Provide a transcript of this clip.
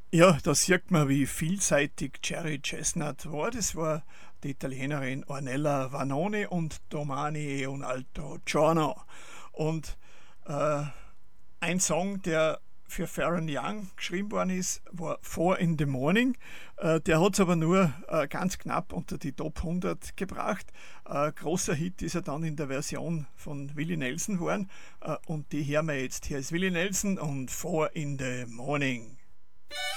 Ja, da sieht man, wie vielseitig Cherry Chestnut war. Das war die Italienerin Ornella Vanoni und Domani e un altro giorno. Und äh, ein Song, der für Farron Young geschrieben worden ist, war Four in the Morning. Der hat es aber nur ganz knapp unter die Top 100 gebracht. Großer Hit ist er dann in der Version von Willie Nelson geworden. Und die hören wir jetzt. Hier ist Willie Nelson und Four in the Morning.